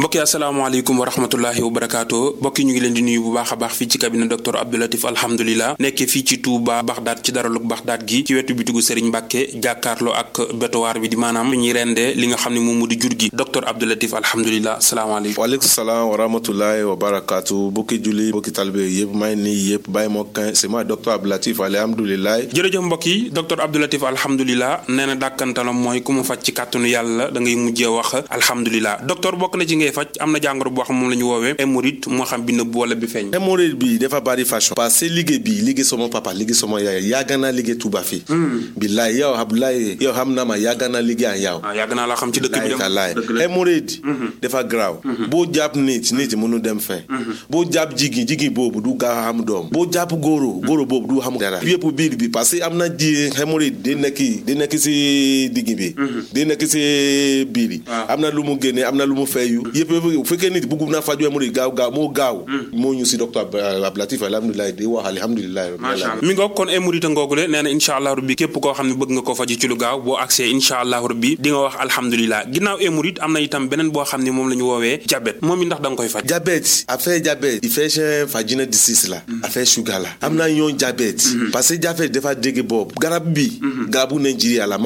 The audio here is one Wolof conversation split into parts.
mbokki asalaamaaleykum wa rahmatullahi wa barakaatu mbokki ñu ngi leen di nuyu bu baax a baax fii ci cabinet docteur Abdou Latif alhamdulilah nekkee fii ci Touba Baxdaad ci daralug Baxdaad gi ci wetu bitigu Serigne Mbacke jàkkaarloo ak bétowaar bi di maanaam ñuy rendee li nga xam ne moom mu di jur gi docteur Abdou Latif alhamdulilah asalaamaaleykum. waaleykum salaam wa rahmatullahi wa barakaatu mbokki julli mbokki talibé yëpp may nii yëpp bàyyi moo kan c'est moi docteur Abdou Latif alhamdulilah. jërëjëf mbokk yi docteur Abdou Latif alhamdulilah nee na dàkkantalam mooy ku mu faj ci kàttanu yàlla da ngay mujjee wax alhamdulilah docteur bokk na ci ngay faj am na jàngoro boo xam moom la ñu woowee hémorroïde moo xam bi nëbb wala bi feeñ. hémorroïde bi dafa bari façon parce que liggéey sama papa liggéey sama yaay yàgg naa liggéey Touba fii. billaay yow Abdoulaye yow xam na ma yàgg naa liggéey ak yow. yàgg naa la xam ci dëkk bi dem hémorroïde dafa graaw boo jàpp nit mënu dem fen boo jàpp jigéen boobu du gaaw a xam doom boo jàpp góoro boobu du xam dara yëpp biir bi parce que am na hémorroïde di nekk si digg bi di nekk si biir bi am na lu mu génne am na lu mu feeyu yëpp bu fekkee nit bëgg naa faju hémorroïde gaaw moo ñu si docteur Abdou Latif alhamdulilah di wax alhamdulilah mi ngoog kon hémorroïde ngoogule nee na incha allah rabbi képp koo xam ne bëgg nga ko faju ci lu gaaw boo accès incha allah rabbi di nga wax alhamdulilah ginnaaw hémorroïde am na itam beneen boo xam ne moom la ñu woowee diabète moom it ndax da nga koy faj affaire diabète infection vaginal disease la affaire sugar la am na yoon diabète parce que diabète dafa dégg boobu garab bi garabu Nigeria la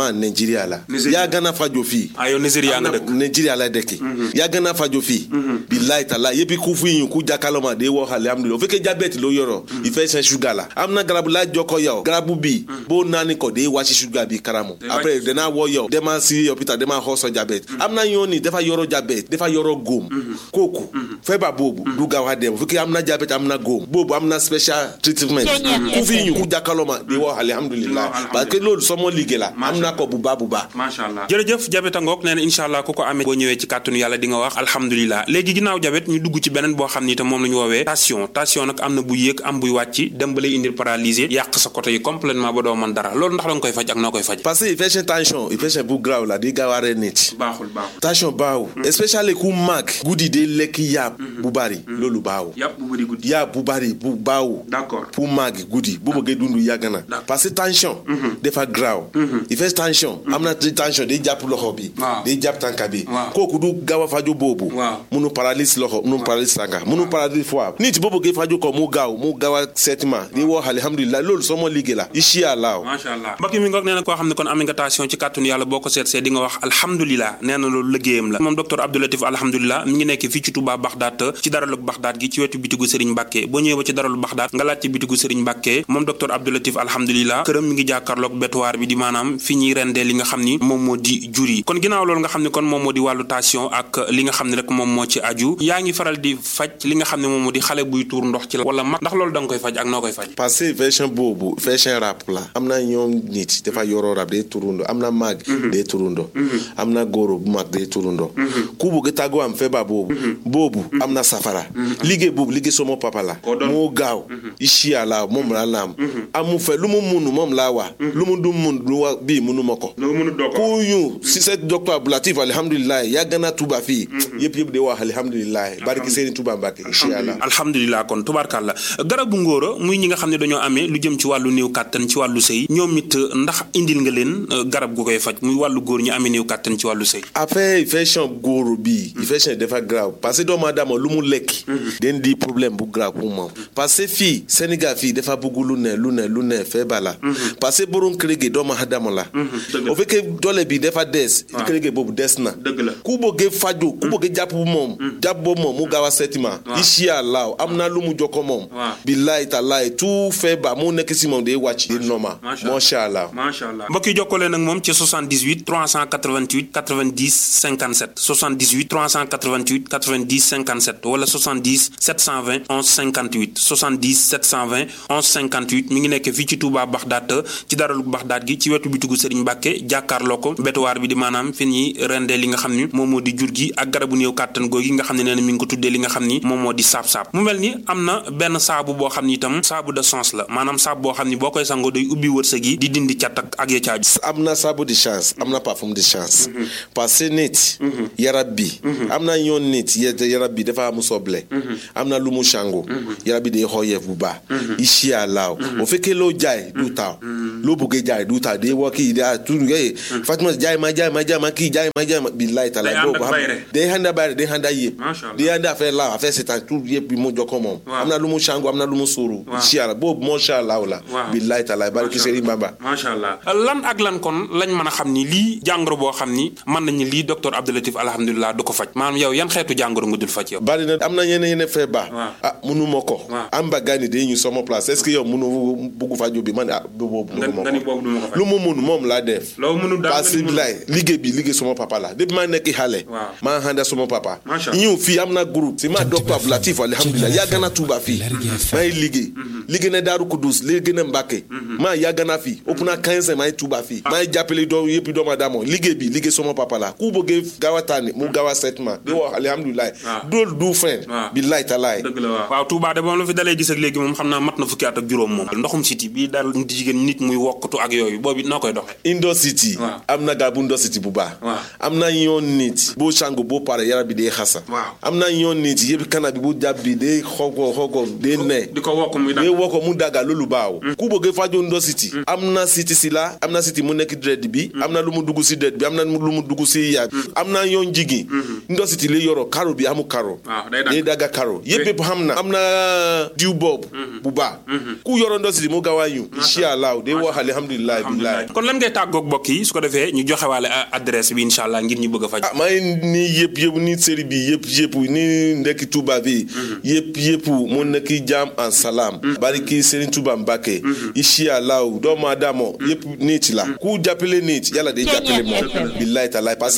yaa gën a fajo fii yow Nigeria nga dëkk Nigeria la dëkk yaa gën a fajo fii billahi taala yëpp ku fi ñu ku jàkkaarloo de wax alhamdulilah o fekkee diabète loo yoro infection sugar la am na garabu la joko yow garabu bi boo naani ko de wàcc sugar bi karamu après dana woo yow dema si hôpital dema xoosoo diabète am na yoon ni dafa yoro diabète dafa yoro góom kooku feebar boobu du gaaw a dem fekkee am na diabète am na góom boobu am na special treatment ku fi ñu ku jàkkaarloo de wax alhamdulilah parce que loolu sama liggéey la am na ko bu baax macha allah jërëjëf diabète ngoog nee na incha allah ku ko amee boo ñëwee ci kàttanu yàlla di nga wax alhamdulilah léegi ginnaaw diabète ñu dugg ci beneen boo xam ni itam moom la ñu woowee tension nag am na bu yéeg am buy wàcc dem ba lay indil paralysé yàq sa côté yi complètement ba doo mën dara loolu ndax da nga koy faj ak noo koy faj parce que infection bu graaw la di gaaw a rey nit baaxul tension baaw especially ku mag guddi day lekk yàpp bu bari loolu baaw yàpp bu bari bu baaw d'accord pour mag guddi bu bëggee dund yàgg na parce que tension dafa graaw tension am na tension day jàpp loxo bi day jàpp tànka bi kooku du gaaw a faju boobu munu paralyse loxo munu paralyse tànka munu paralyse foie nit boobu ngay faju ko mu gaaw a seetima di wax alhamdulilah loolu sama liggéey la incha allah macha allah mbokk mi ngoog nee na koo xam ne kon am nga tension ci kàttanu yàlla boo ko seetsee di nga wax alhamdulilah nee na loolu liggéeyam la moom docteur Abdou Latif alhamdulilah mi ngi nekk fii ci Touba Baxdaad ci daralug Baxdaad gi ci wetu bitigu Serigne Mbacke boo ñëwee ba ci daralu Baxdaad nga laaj ci bitigu Serigne Mbacke moom docteur Abdou Latif alhamdulilah këram mi ngi jàkkaarloog bétoir bi di maanaam fi ñuy rendee li nga xam ni moom moo di jur yi kon ginnaaw loolu nga xam ne kon moom moo di wàllu tension ak li nga xam ne rek moom moo ci aju yaa ngi faral di faj li nga xam ne moom moo di xale buy tuur ndox ci la wala mag ndax loolu da nga koy faj ak noo koy faj parce que version boobu version rap la am na ñoom nit dafa yoroo rap day turundo am na mag day turundo am na góoro bu mag day turundo ku bëgg tàggoo am feebar boobu am na safara liggéey sama papa la moo gaaw incha allah moom la am amu fe lu mu munu moom laa wax lu mu du mun lu wax bii munu ma ko ku ñu si set docteur Abdou Latif alhamdulilah yàgg na Touba fii yëpp di wax alhamdulilah barki seeni Touba Mbacke incha allah alhamdulilah kon tubaarkàlla garabu ngóora muy ñi nga xam ne dañoo amee lu jëm ci wàllu néew kàttan ci wàllu sëy ñoom it ndax indil nga leen garab gu koy faj muy wàllu góor ñi amee néew kàttan ci wàllu sëy affaire infection góor bi infection dafa grave parce que doomu aadama lu mu lekk den di problème bu grave pour moom parce que fii Sénégal fii dafa bëgg lu ne feebar la parce que borom kër gi doomu aadama la o fekkee doole bi dafa des kër gi boobu des na ku bëgg faju ku bëgg jàpp moom mu gaaw a seetima incha allah am na lu mu jokko moom billahi taalaay tout feebar mu nekk si moom day wàcc di normal macha allah mbokk yi jokkoo leen ak moom ci 78 388 90 57 78 388 90 57 wala 70 720 11 58 70 720 11 58 mi ngi nekk fii ci Touba Baxdaad ci daralug Baxdaad gi ci wetu bitigu Serigne Mbacke jàkkaarloo ko bétuwaar bi di maanaam fi ñuy rendee li nga xam ni moom moo di jur gi ak garabu néew kàttan googi nga xam ne nee na mi ngi ko tuddee li nga xam ni moom moo di saab-saab mu mel ni am na benn saabu boo xam ni itam saabu de chance la maanaam saabu boo xam ni boo koy sangoo day ubbi wërsëg yi di dindi cat ak ya caaju am na saabu de chance am na parfum de chance parce que nit yarab bi am na yoon nit yarab bi dafa am soble am na lu mu sango yarab bi day xooyeef bu baax incha allah o fekkee loo jaay du taw loo bëggee jaay du taw day woo kii daa tur Fatima jaay ma kii jaay ma billahi taala boobu xam day handa bari de handa yep de handa affaire là affaire c'est tout yep bi mo joko mom amna lu mu chango amna lu mu suru inshallah bob mo sha Allah wala billahi ta'ala barki Serigne Bamba masha Allah lan ak lan kon lañ mëna xamni li jangoro bo xamni man nañ li docteur Abdou Latif alhamdulillah du ko fajj manam yow yan xétu jangoro nga dul fajj yow bari na amna ñene feba munu moko amba gani de ñu sama place est-ce que yow munu bugu fajjo bi man bobu lu mu munu mom la def lo munu da parce que ligue sama papa la depuis ma nek xalé ma handa sama papa ñu fi amna groupe c'est ma docteur Abdou Latif alhamdulillah ya gana Touba fi may ligue na Darou Koudous ligue na Mbacké ma ya gana fi opuna 15 may Touba fi may jappelé do yepi do madame ligue sama papa la ku bëgg gawatani mu gawa setma di wax alhamdulillah dol du fen billahi ta'ala deug la waaw Touba de bam lu fi dalay gis ak légui mom xamna mat na fukki at ak juroom mom ndoxum city bi dal di jigen nit muy wokatu ak yoyu bobu nokoy doxé Indo City amna gabu Indo City bu ba amna yon nit bo chango bo pare yara bi de xassa amna yon nit yeb kana bi bu jabbi de xogo de ne diko wokku muy de wokko mu daga lolu baaw ku bëgg fajo Indo City amna city sila amna city mu nek dread bi amna lu mu dugg ci dread bi amna lu mu dugg ci ya amna yon jigi Indo City le yoro karo bi amu karo de daga karo yeb hamna amna diu bob bu ba ku yoro Indo City mu gawayu inshallah de wax alhamdulillah billahi kon lan ngay tagok bokk yi su ko defé ñu joxe walé adresse bi inshallah ngir ñu bëgg faj may ni yep ni série bi yep ni ndek Touba bi yep mo nek jam en salam bariki Serigne Touba Mbacké inshallah do madamo yep nit la ku jappelé nit yalla de jappelé mo billahi ta'ala parce que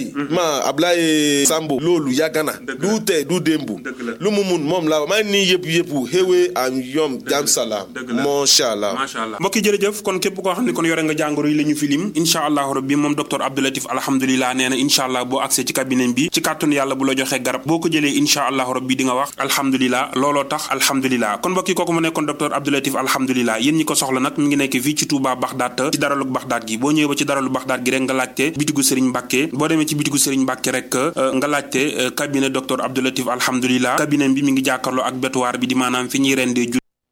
Ablaye Sambo lolu yagana du dembu lu mumun mom la may ni yep hewe am yom jam salam mashallah mbokk jërëjëf kon képp ko xamni kon yoré nga jangoro yi lañu filim inshallah rabbi mom docteur Abdou Latif alhamdulillah néna inshallah bo accès ci cabinet bi ci carton yalla bu la joxé garab boko jëlé inshallah rabbi di nga wax alhamdulillah lolo tax alhamdulillah kon mbokk koku mu nekkon docteur Abdou Latif alhamdulillah yeen ñi ko soxla nak mi ngi nekk fi ci Touba Bagdad ci daraluk Bagdad gi bo ñëwé ba ci daraluk Bagdad gi rek nga laccé bitigu Serigne Mbacké bo démé ci bitigu Serigne Mbacké rek nga laccé cabinet docteur Abdou Latif alhamdulillah cabinet bi mi ngi jakarlo ak bétoir bi di manam fi ñi rendé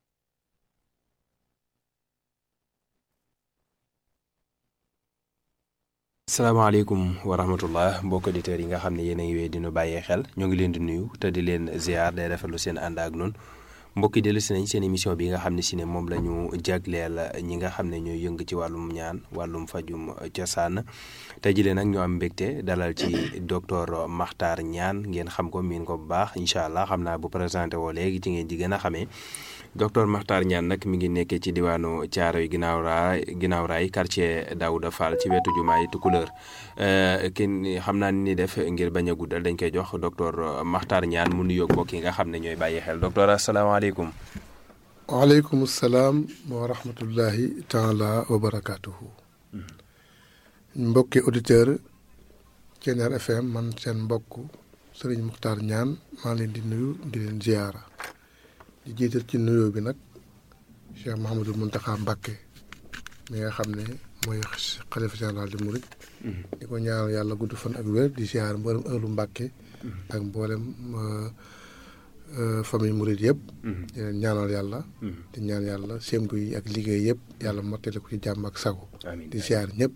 salaamaaleykum wa rahmatullah mbokk auditeurs yi nga xam ne yéen a ngi wéy dinu bàyyee xel ñoo ngi leen di nuyu te di leen ziar day rafetlu seen ànd ak noonu mbokk yi dellu si nañ seen émission bi nga xam ne si ne moom la ñu jagleel ñi nga xam ne ñooy yëng ci wàllum ñaan wàllum fajum cosaan tey jii nag ñu am mbégte dalal ci docteur Makhtar Niane ngeen xam ko miin ko bu baax incha allah xam naa bu présenté woo léegi ci ngeen di gën a xamee docteur Makhtar Niane nag mi ngi nekkee ci diwaanu Thiaroye ginnaaw raay quartier Daouda Fall ci wetu jumaay Tukuleur kin xam naa ni def ngir bañ a guddal dañ koy jox docteur Makhtar Niane mu nuyoog mbokk yi nga xam ne ñooy bàyyi xel docteur asalaamaaleykum. waaleykum salaam wa rahmatullahi taala wa barakaatuhu. mbokki auditeur Thiéniere FM man seen mbokk Serigne Makhtar Niane maa leen di nuyu di leen ziyaara di jiital ci nuyoo bi nag Cheikh Mouhamadou Mountakha Mbacké mi nga xam ne mooy xalifa général di Mouride di ko ñaanal yàlla gudd fan ak wér di ziyaar mboolem ëllu Mbacké ak mboolem famille Mouride yëpp di leen ñaanal yàlla di ñaan yàlla sémbu yi ak liggéey yëpp yàlla mottali ko ci jàmm ak sago di ziyaar ñëpp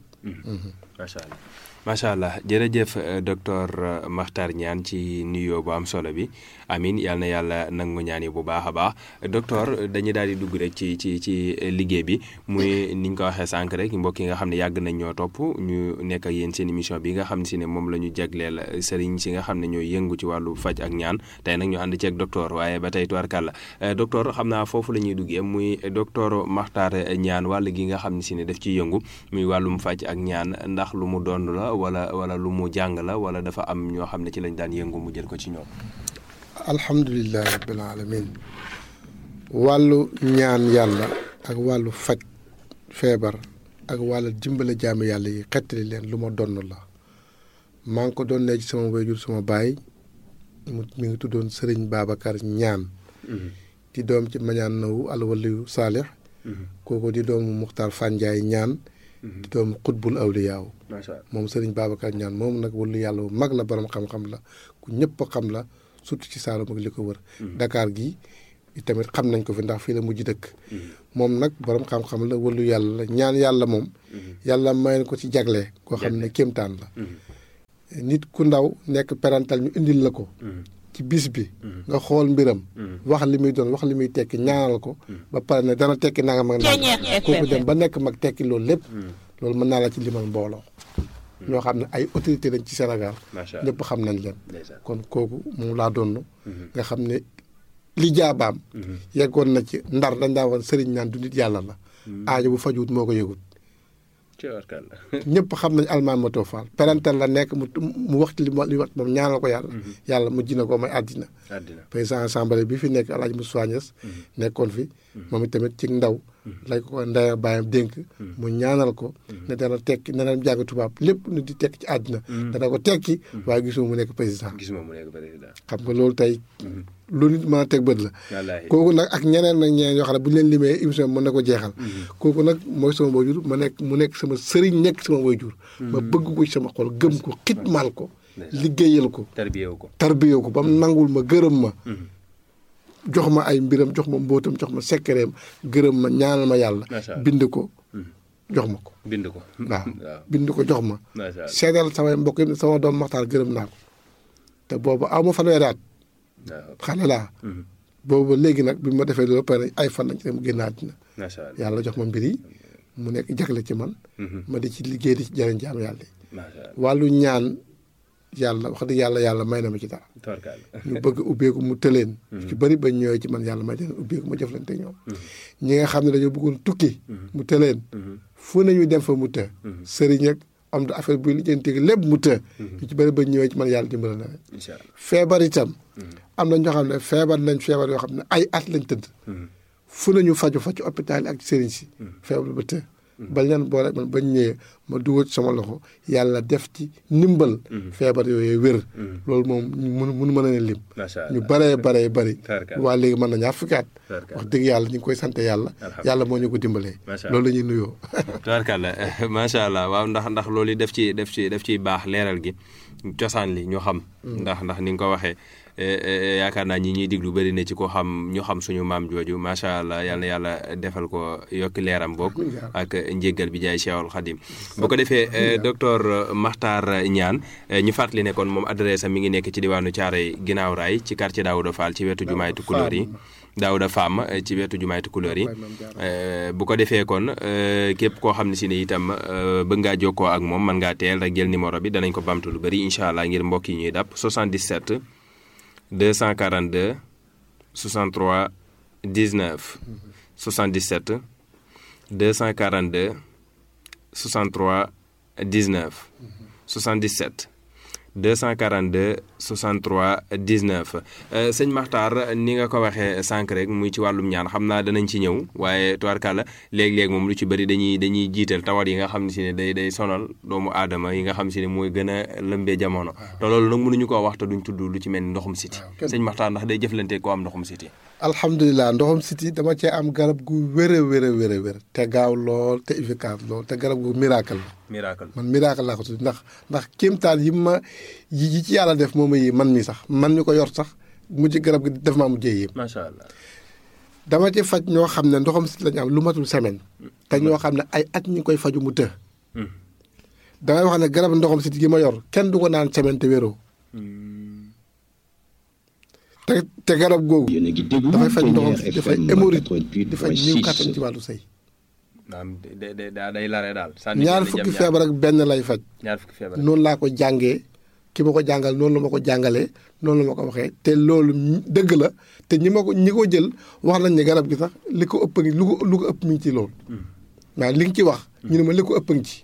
macha allah jërëjëf docteur Makhtar Niane ci nuyoo bu am solo bi amin yal na yàlla nangu ñaan yi bu baax a baax docteur dañuy daal di dugg rek ci liggéey bi muy niñ ko waxee sànq rek mbokk yi nga xam ne yàgg nañ ñoo topp ñu nekk ak yéen seen émission bi nga xam ne si ne moom la ñu jagleel sëriñ si nga xam ne ñooy yëngu ci wàllu faj ak ñaan tey nag ñu ànd ci ak docteur waaye ba tey tubarkàlla docteur xam naa foofu la ñuy duggee muy docteur Makhtar Niane wàll gi nga xam ne si ne daf ciy yëngu muy wàllum faj ak ñaan ndax lu mu doon la wala lu mu jàng la wala dafa am ñoo xam ne ci lañ daan yëngu mu jël ko ci ñoom. alhamdulilah rabbil alamin wàllu ñaan yàlla ak wàllu faj feebar ak wàllu dimbale jaami yàlla yi xettali leen lu ma donn la maa ngi ko doon ne ci sama wayjur sama baay mi ngi tuddoon Serigne Babacar Niane di doom ci Mañaan Nawu alwaliyu Saalix kooku di doomu Muxtaar Fanjaay Niane di doomu Xutbul Awliyaaw moom Serigne Babacar Niane moom nag wàllu yàlla bu mag la borom xam-xam la ku ñëpp xam la surtout ci Saalum ak li ko wër Dakar gi tamit xam nañ ko fi ndax fii la mujj dëkk moom nag borom xam-xam la wàllu yàlla la ñaan yàlla moom yàlla may ko ci jagle koo xam ne kéemtaan la nit ku ndaw nekk parental ñu indil la ko ci bis bi nga xool mbiram wax li muy doon wax li muy tekki ñaanal ko ba pare ne dana tekki nanga mag nanga kooku dem ba nekk mag tekki loolu lépp loolu mën naa la ci limal mbooloo ñoo xam ne ay autorité lañ ci Sénégal ñëpp xam nañ leen kon kooku moom laa doon nga xam ne li jaabaam yeggoon na ci ndar dañ daa woon sëriñ naan du nit yàlla la aajo bu fajuwut moo ko yëgut ñëpp xam nañ almaan ma toofaal parental la nekk mu wax ci li wax moom ñaanal ko yàlla yàlla mujj na ko may àddina président assemblée bi fi nekk Alaaji Moussa Niass nekkoon fi moom itamit ci ndaw lañ ko ndaya bàyyam dénk mu ñaanal ko ne dana tekki ne dana jàng tubaab lépp nu di tekki ci àddina dana ko tekki waaye gisuma mu nekk président xam nga loolu tey lu nit mën a teg bët la kooku nag ak ñeneen nag ñeneen yoo xam ne bu ñu leen limee émission mën na ko jeexal kooku nag mooy sama waajur mu nekk sama sëriñ nekk sama waajur ma bëgg ko ci sama xol gëm ko xitmaal ko liggéeyal ko tarbiyewu ko ba mu nangul ma gërëm ma jox ma ay mbiram jox ma mbóotam jox ma sekkereem gërëm ma ñaanal ma yàlla bind ko jox ma ko waaw bind ko jox ma seedal samay mbokk yi sama doom Maxtaar gërëm naa ko te boobu aw ma fanweeri at xale laa boobu léegi nag bi ma defee loolu pare ay fan lañ ci dem génn àddina yàlla jox ma mbir yi mu nekk jagle ci man ma di ci liggéey di ci jëriñ jaam yàlla yi wàllu ñaan yàlla wax dëgg yàlla may na ma ci dara ñu bëgg ubbeeku mu tëleen ci bëri bañ ñëwee ci man yàlla may leen ubbeeku ma jëflante ñoom ñi nga xam ne dañoo bëggoon tukki mu tëleen fu nañu dem fa mu të sëriñ ak am da affaire buy lijjanti lépp mu të ñu ci bëri bañ ñëwee ci man yàlla dimbala na leen feebar itam am na ñoo xam ne feebar nañ feebar yoo xam ne ay at lañ tëdd fu nañu faju fa ci hôpital yi ak sëriñ si feebar ba të bañ leen boole man bañ ñëwee ma dugal ci sama loxo yàlla def ci ndimbal feebar yooyu wér loolu moom mënu mën a ne lim ñu baree bëri waa léegi mën na ñaar fukki at wax dëgg yàlla ñu ngi koy sant yàlla moo ñu ko dimbalee loolu la ñuy nuyoo tubaarkàlla macha allah waaw ndax loolu def ci baax leeral gi cosaan li ñu xam ndax ni nga ko waxee yaakaar naa ñi ñuy diglu bëri na ci ko xam ñu xam suñu maam jooju macha allah yal na yàlla defal ko yokki leeram boog ak njéggal bi jaay Cheikhul Khadim bu ko defee docteur Makhtar Niane ñu fàttali ne kon moom adresse am mi ngi nekk ci diwaanu Thiaroye ginnaaw raay ci quartier Daouda Fall ci wetu jumaay Tukulóor yi Daouda Fam ci wetu jumaay Tukulóor yi bu ko defee kon képp koo xam ne si ne itam bëgg ngaa jokkoo ak moom mën ngaa teel rek jël numéro bi danañ ko bamtu lu bëri incha allah ngir mbokk yi ñuy dàpp 77 242 63 19 77 242 63 19 77 242 63 19 sëñ Makhtar ni nga ko waxee sànq rek muy ci wàllum ñaan xam naa danañ ci ñëw waaye tubaarkàlla léeg-léeg moom lu ci bëri dañuy jiital tawat yi nga xam ne si ne day sonal doomu aadama yi nga xam si ne mooy gën a lëmbee jamono te loolu nag mënuñu koo wax te duñ tudd lu ci mel ni ndoxum siti sëñ Makhtar ndax day jëflante koo am ndoxum siti alhamdulilah ndoxum siti dama cee am garab gu wér te gaaw lool te efficace lool te garab gu miracle man miracle laa ko tudd ndax kéemtaan yi ci yàlla def moom yi man mi sax man ñu ko yor sax mujj garab gi def maa mujjee yëpp macha allah dama ci faj ñoo xam ne ndoxam siti lañu am lu matul semaine te ñoo xam ne ay at ñu koy faju mu të damay wax ne garab ndoxam siti gi ma yor kenn du ko naan semaine te wéroo te garab googu dafay faj ndoxam siti dafay hémorroïde di faj ñiw kàttan ci wàllu sëy day lare daal ñaar fukki feebar ak benn lay faj noonu laa ko jàngee ki ma ko jàngal noonu la ma ko jàngalee noonu la ma ko waxee te loolu dëgg la te ñi ko jël wax nañ ne garab gi sax li ko ëpp ngi lu ko ëpp mi ngi ci loolu waaw li nga ci wax ñu ne ma li ko ëpp ngi ci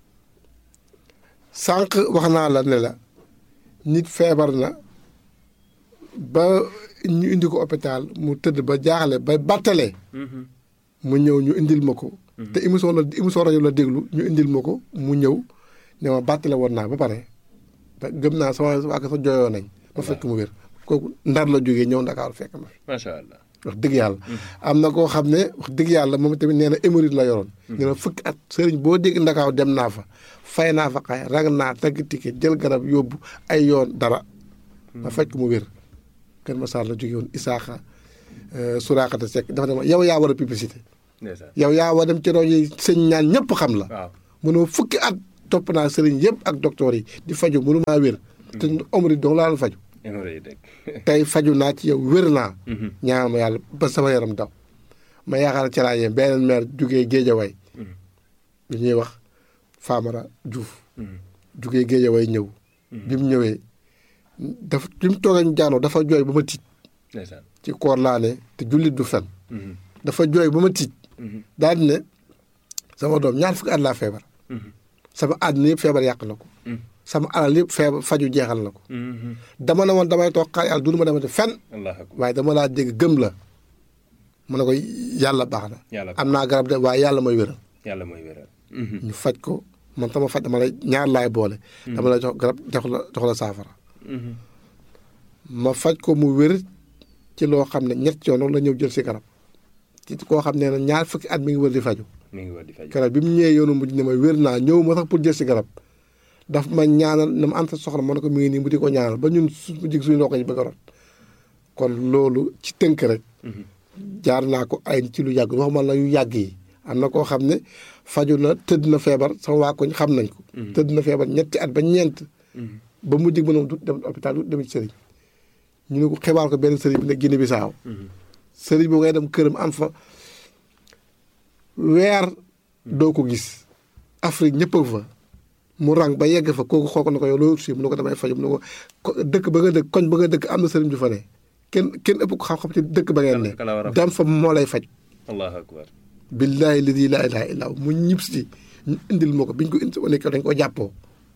sànq wax naa la ne la nit feebar na ba ñu indi ko hôpital mu tëdd ba jaaxle ba battalee mu ñëw ñu indil ma ko te émission rajo la déglu ñu indil ma ko mu ñëw ne ma battale woon naa ba pare gëm naa sama waa sa jooyoo nañ ma fekk mu wér kooku ndar la jógee ñëw Ndakaaru fekk ma macha allah wax dëgg yàlla am na koo xam ne wax dëgg yàlla moom tamit nee na hémorroïde la yoroon nee na fukki at sëriñ boo dégg Ndakaaru dem naa fa fay naa fa xay rag naa tagg ticket jël garab yóbbu ay yoon dara ma fekk mu wér Kër Massar la jógee woon Isaaxa Suraakata Seck dafa ne ma yow yaa war a publicité yow yaa war dem ci rajo yi sëñ ñaan ñëpp xam la mu ne fukki at topp naa sëriñ yëpp ak docteur yi di faju mënu maa wér te omri dong laa la faju tey faju naa ci yow wér naa ñaan ma yàlla ba sama yaram daw ma yaakaar ca laa yem beneen maire jugee Géejawaay bi ñuy wax Famara Diouf jugee Géejawaay ñëw bi mu ñëwee dafa bi mu toogee ñu jaanoo dafa jooy ba ma tiit ci koor laa ne te jullit du fen dafa jooy ba ma tiit daal di ne sama doom ñaar fukki at laa feebar sama àddina yëpp feebar yàq na ko sama alal yëpp feebar faju jeexal na ko dama ne woon damay toog xaar yàlla du ma demati fen waaye dama laa dégg gëm la mu ne ko yàlla baax na am naa garab de waaye yàlla mooy wéral ñu faj ko man sama faj dama lay ñaar laay boole dama lay jox garab jox la saafara ma faj ko mu wér ci loo xam ne ñett yoon la ñëw jël si garab ci koo xam ne ñaar fukki at mi ngi wër di faju garab bi mu ñëwee yoonu mujj ne ma wér naa ñëw ma sax pour jël si garab daf ma ñaanal na ma am sa soxla ma ne ko mi ngi nii mu di ko ñaanal ba ñun mu jig suñu ndox yi bëgg a rot kon loolu ci tënk rek jaar naa ko ay ci lu yàgg waxuma la yu yàgg yi am na koo xam ne faju na tëdd na feebar sama waa koñ xam nañ ko tëdd na feebar ñetti at ba ñeent ba mu jig ba noonu du dem hôpital du dem ci sëriñ ñu ne ko xibaar ko benn sëriñ bi ne Guinée Bissau sëriñ boo ngay dem këram am fa weer doo ko gis Afrique ñëpp a fa mu rang ba yegg fa kooku xool ko na ko yow loolu si mu ne ko damay faju mu ne ko dëkk ba nga dëkk koñ ba nga dëkk am na sëriñ du fa ne kenn ëpp ko xam-xam ci dëkk ba ngeen ne dem fa moo lay faj allahu akbar billaahi ladi laa ilaaha illaa mu ñib si ñu indil ma ko biñ ko indi nekk dañ ko jàppoo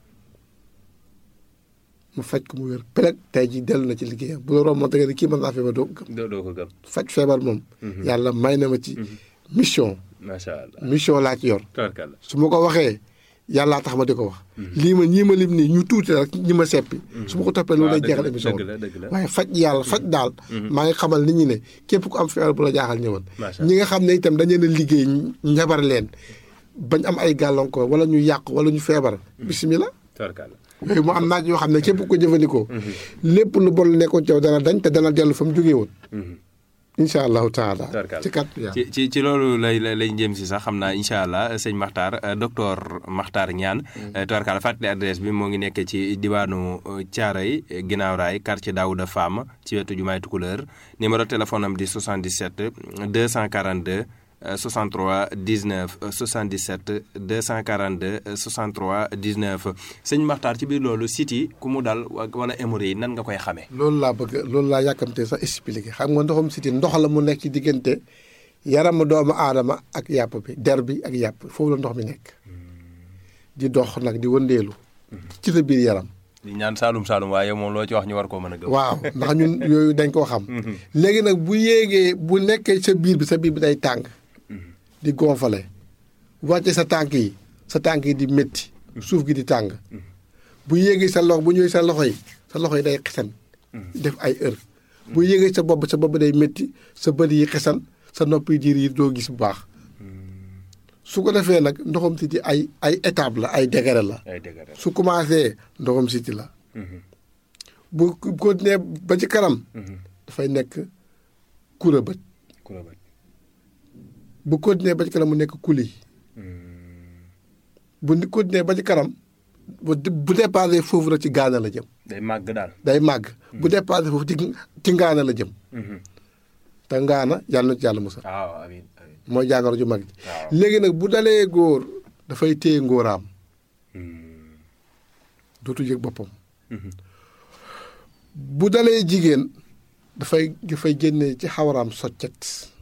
mu faj ko mu wér peleg tey ji dellu na ci liggéeyam bu la romb moom kii mën naa feebar doo ko gëm faj feebar moom yàlla may na ma ci mission macha allah mission laa ci yor su ma ko waxee yàllaa tax ma di ko wax lii ma ñii ma lim nii ñu tuuti rek ñi ma seppi su ma ko toppee loolu lay jeexal émission waaye faj yàlla faj daal maa ngi xamal nit ñi ne képp ku am feebar bu la jaaxal ñëwal ñi nga xam ne itam dañu leen a liggéey njabar leen bañ am ay gàllankoor wala ñu yàq wala ñu feebar bisimilah yooyu mu am naaj yoo xam ne képp ko jëfandikoo lépp lu bon nekkoon ci yow dana dañ te dana dellu fa mu jógee woon incha allahu taala ci loolu lay jëm si sax xam naa incha allah sëñ Makhtar docteur Makhtar Niane tubarkalla fàttali adresse bi moo ngi nekk ci diwaanu Thiaroye ginnaaw raay quartier Daouda Fam ci wetu jumaay Tukulëër numéro téléphone am di 77 242 63 19 77 242 63 19 sëñ Makhtar ci biir loolu siti ku mu dal wala hémorroïde nan nga koy xamee. loolu laa yàkkamtee sax expliqué xam nga ndoxum siti ndox la mu nekk ci diggante yaramu doomu aadama ak yàpp bi der bi ak yàpp foofu la ndox mi nekk di dox nag di wëndeelu ci sa biir yaram. di ñaan Saalum waaye moom loo ci wax ñu war koo mën a gëm. waaw ndax ñun yooyu dañ koo xam. léegi nag bu yéegee bu nekkee sa biir bi day tàng. di gonfale wàcce sa tànk yi di métti suuf gi di tàng bu yéegee sa loxo bu ñëwee sa loxo yi day xesan def ay heure bu yéegee sa bopp day métti sa bët yi xesan sa nopp yi diir yi doo gis bu baax su ko defee nag ndoxam siti ay étape la ay degré la su commencé ndoxam siti la bu continué ba ci kanam dafay nekk kura bët bu continuer ba ci kanam mu nekk kuli bu continuer ba ci kanam bu dépassé foofu rek ci gaana la jëm. day màgg daal. day màgg bu dépassé foofu ci ngaana la jëm. te ngaana yàlla na ci yàlla musal. waaw amiin mooy jàngoro ju mag ji. léegi nag bu dalee góor dafay téye ngóoraam. dootu yëg boppam. bu dalee jigéen dafay génne ci xawaraam soccet.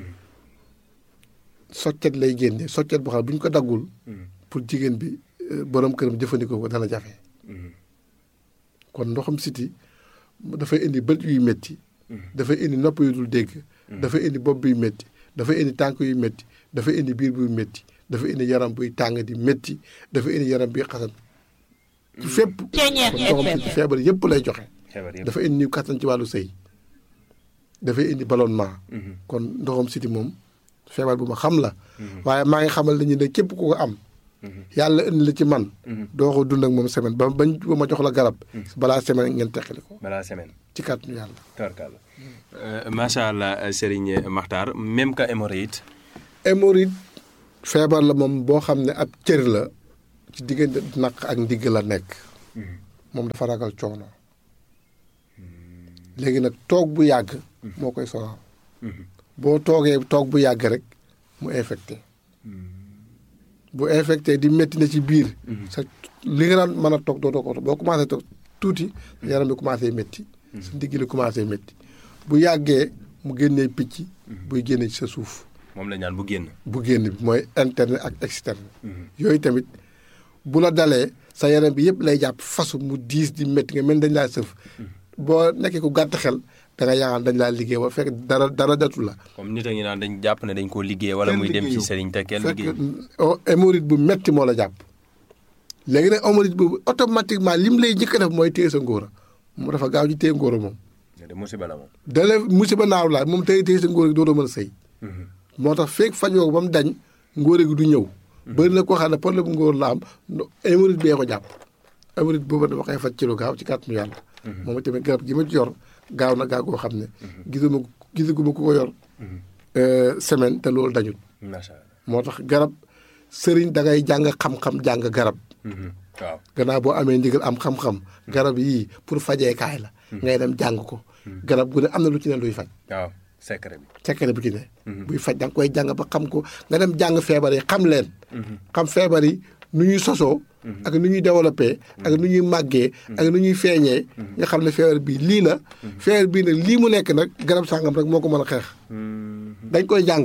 soccet lay génne soccet boo xam bu ñu ko daggul pour jigéen bi borom këram jëfandikoo ko dana jafe kon ndoxam siti dafay indi bët yuy métti dafay indi nopp yu dul dégg dafay indi bopp buy métti dafay indi tànk yu métti dafay indi biir buy métti dafay indi yaram buy tàng di métti dafay indi yaram buy xasan ci fépp kon ndoxam siti feebar yëpp lay joxe dafay indi ñu kattan ci wàllu sëy dafay indi ballonnement kon ndoxam siti moom feebar bu ma xam la waaye maa ngi xamal nañu ne képp ku ko am yàlla indi la ci man doo ko dund ak moom semaine ba ma jox la garab balaa semaine ngeen teqali ko balaa semaine ci kàttanu yàlla tubarkalla macha allah Serigne Makhtar même que hémorroïde feebar la moom boo xam ne ab cër la ci diggante naq ak ndigg la nekk moom dafa ragal coono léegi nag toog bu yàgg moo koy sonal boo toogee toog bu yàgg rek mu infecté bu infecté di métti na ci biir sa li nga daan mën a toog doo ko boo commencé toog tuuti yaram bi commencé métti sa ndigg li commencé métti bu yàggee mu génnee picc buy génne ci sa suuf moom la ñaan bu génn bi mooy interne ak externe yooyu tamit bu la dalee sa yaram bi yëpp lay jàpp fasu mu diis di métti nga mel dañ laa sëf boo nekkee ku gàtt xel da nga yaakaar dañ laa liggéey ba fekk dara datu la comme nit a ngi naan dañ jàpp ne dañ koo liggéey wala muy dem ci sëriñ te kenn liggéey hémorroïde bu métti moo la jàpp léegi nag hémorroïde boobu automatiquement lim lay njëkk a def mooy téye sa ngóora mu dafa gaaw ci téye ngóora moom de musiba la moom dale musiba naaw laa moom téye sa ngóora gi dootoo mën a sëy moo tax feeg fajoo ko ba mu dañ ngóora gi du ñëw bëri na koo xam ne problème bu ngóor la am hémorroïde bee ko jàpp hémorroïde boobu dama koy faj ci lu gaaw ci kàttanu yàlla moom tamit garab gi ma ci yor gaaw na gaaw koo xam ne gisaguma ku ko yor semaine te loolu dañul moo tax garab sëriñ da ngay jàng xam-xam jàng garab waaw gannaaw boo amee ndigal am xam-xam garab yii pour fajeekaay la ngay dem jàng ko garab gu ne am na lu ci ne luy faj waaw secret bi ci ne buy faj da nga koy jàng ba xam ko nga dem jàng feebar yi xam leen xam feebar yi nu ñuy sosoo ak nu ñuy développé ak nu ñuy màggee ak nu ñuy feeñee nga xam ne feebar bii lii la feebar bii nag lii mu nekk nag garab sàngam rek moo ko mën a xeex dañ koy jàng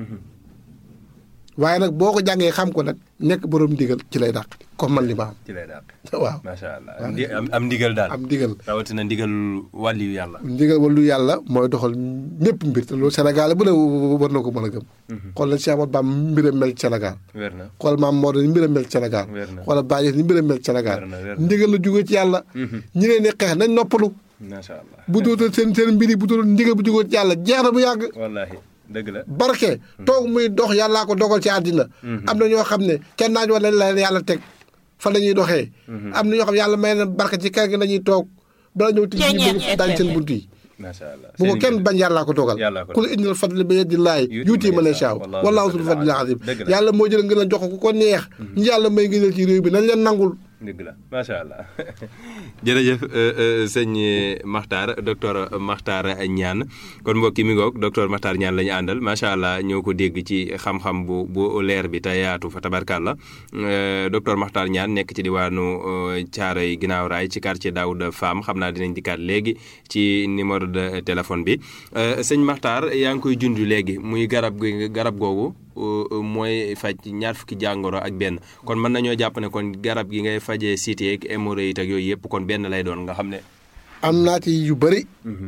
waaye nag boo ko jàngee xam ko nag nekk borom ndigal ci lay dàq comme man li ma am ci lay dàq waaw macha allah am ndigal daal am ndigal rawatina ndigal wàlliyu yàlla ndigal wàllu yàlla mooy doxal ñëpp mbir te loolu Sénégal bu ne war na ko mën a gëm xool na Cheikh Ahmadou Bamba mbiram mel ci Sénégal wér na xool Maam Maodo ni mbiram mel ci Sénégal xoolal Baye ni mbiram mel ci Sénégal ndigal la jógee ci yàlla ñi leen di xeex nañ noppalu macha allah bu dootal seen mbir yi bu dootal ndigal bu jógee ci yàlla jeex na bu yàgg wallaahi dëgg la barke toog muy dox yàllaa ko dogal ci àddina am na ñoo xam ne kenn naaj wala la yàlla teg fa la ñuy doxee am na ñoo xam ne yàlla may na barke ci kër gi la ñuy toog bala ñëw tij ñu bëgg dañ seen bunt yi macha allah bu ko kenn bañ yàllaa ko dogal kul innal fadla bi yadillaahi yuutii man yashaa wallaahu zul fadlil aziim yàlla moo jël ngeen a jox ko ko neex ñi yàlla may ngeen ci réew bi nañ leen nangul dëgg la macha allah jërëjëf sëñ Makhtar docteur Makhtar Niane kon mbokk mi ngoog docteur Makhtar Niane la ñu àndal macha allah ñoo ko dégg ci xam-xam bu leer bi te yaatu fa tabarkàlla docteur Makhtar Niane nekk ci diwaanu Thiaroye Ginnaaw Raay ci quartier Daouda Fam xam naa dinañ dikkaat léegi ci numéro de téléphone bi sëñ Makhtar yaa ngi koy junj léegi muy garab googu mooy faj ñaar fukki jàngoro ak benn kon mën nañoo jàpp ne kon garab gi ngay fajee cité ak hémorroïde ak yooyu yëpp kon benn lay doon nga xam ne. am naa ci yu bëri.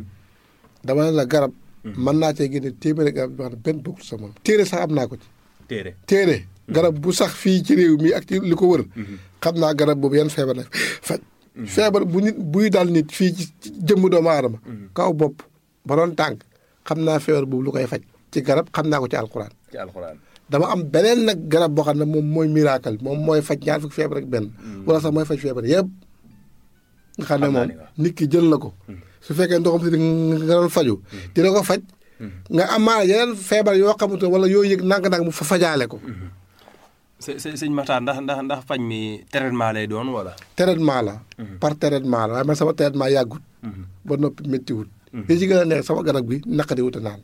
dama ne la garab. mën naa cee génne téeméeri garab yoo xam ne benn bokkul sa moom. téere sax am naa ko ci. téere garab bu sax fii ci réew mi ak ci li ko wër. xam naa garab boobu yan feebar la faj. feebar bu nit buy dal nit fii ci jëmm doomu aadama. kaw bopp ba doon tànk xam naa feebar boobu lu koy faj. ci garab xam naa ko ci alxuraan. dama am beneen nag garab boo xam ne moom mooy miracle moom mooy faj ñaar fukki feebar ak benn. wala sax mooy faj feebar yëpp. nga xam ne moom nit ki jël na ko. su fekkee ndoxam si nga doon faju dina ko faj. nga amaana yeneen feebar yoo xamante wala yoo yëg ndànk-ndànk mu fa fajaale ko. sëñ Makhtar ndax faj mi traitement lay doon wala. traitement la. par traitement la waaye man sama traitement yàggut. ba noppi méttiwut. li ci gën a neex sama garab gi naqari wut a naan.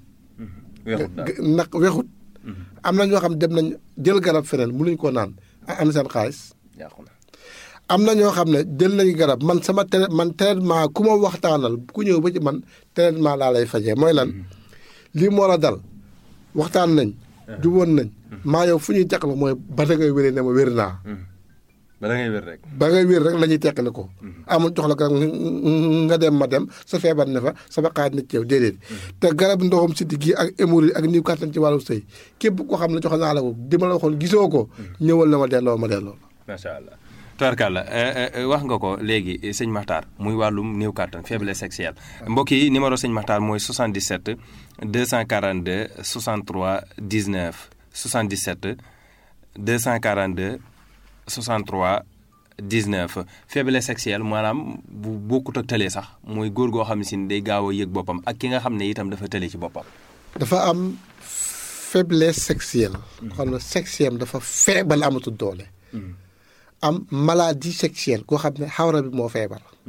wexut am na ñoo xam dem nañ jël garab feneen mënuñ koo naan am seen xaalis am na ñoo xam ne jël nañ garab man sama traitement ku ma waxtaanal ku ñëw ba ci man traitement laa lay fajee mooy lan lii moo la dal waxtaan nañ juboon nañ maa yow fu ñuy teqal mooy ba da ngay wéree ne ma wér naa ba da ngay wér rek. ba ngay wér rek la ñuy teqale ko. amul jox la garab nga dem ma dem sa feebar ne fa sama xaaj na ci yow déedéet. te garab ndoxam siddi gi ak hémorroïde ak niw kàttan ci wàllu sëy képp koo xam ne jox naa la ko di ma la waxoon gisoo ko. ñëwal na ma delloo. macha allah. tubarkàlla wax nga ko léegi sëñ Makhtar muy wàllum néew kàttan faiblesse sexuelle mbokk yi numéro sëñ Makhtar mooy 77 242 63 19 77 242. 63 19 faiblesse sexuelle maanaam bu bokkut ak tële sax mooy góor goo xam ne si day gaaw a yëg boppam ak ki nga xam ne itam dafa tële ci boppam. dafa am faiblesse sexuelle. xam ne sexuelle dafa feebal amatul doole. am maladie sexuelle koo xam ne xawra bi moo feebar